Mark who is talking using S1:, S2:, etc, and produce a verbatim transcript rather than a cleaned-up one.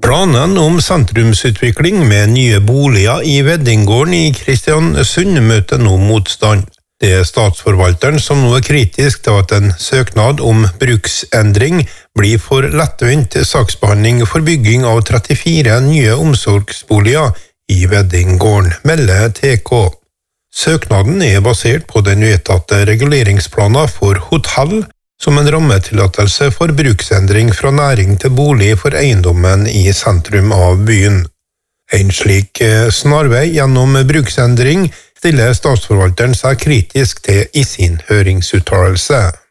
S1: Planene om sentrumsutvikling med nye boliger i Veddinggården i Kristiansund møter nå motstand. Det er statsforvalteren som nå er kritisk til at en søknad om bruksendring blir for lettvint saksbehandling for bygging av trettifire nye omsorgsboliger i Veddinggården, melder T K. Søknaden er basert på den vedtatte reguleringsplanen for hotell, som en rammetillatelse for bruksendring fra næring til bolig for eiendommen i sentrum av byen. En slik snarvei gjennom bruksendring stiller statsforvalteren seg kritisk til i sin høringsuttalelse.